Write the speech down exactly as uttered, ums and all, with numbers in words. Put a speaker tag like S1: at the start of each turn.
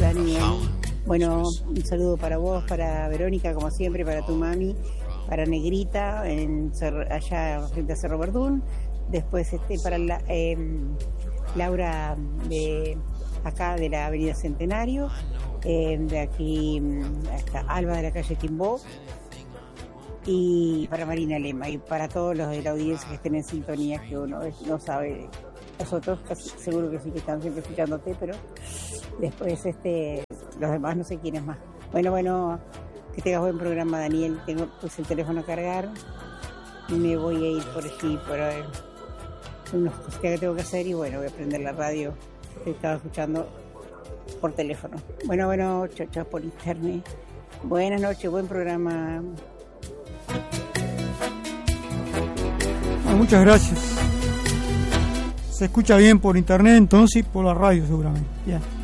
S1: Daniel. Bueno, un saludo para vos, para Verónica, como siempre, para tu mami, para Negrita, en Cerro, allá frente a Cerro Verdún. Después este para la, eh, Laura de acá de la Avenida Centenario, eh, de aquí hasta Alba de la calle Timbó, y para Marina Lema, y para todos los de la audiencia que estén en sintonía, que uno no sabe, nosotros casi seguro que sí que están siempre escuchándote, pero después este los demás no sé quiénes más. Bueno, bueno, que tengas buen programa, Daniel. Tengo pues el teléfono a cargar y me voy a ir por aquí, por eh, unas cositas que tengo que hacer, y bueno, voy a prender la radio que estaba escuchando por teléfono. Bueno, bueno, chao, chao por internet. Buenas noches, buen programa.
S2: Muchas gracias. Se escucha bien por internet entonces y por la radio seguramente. Bien.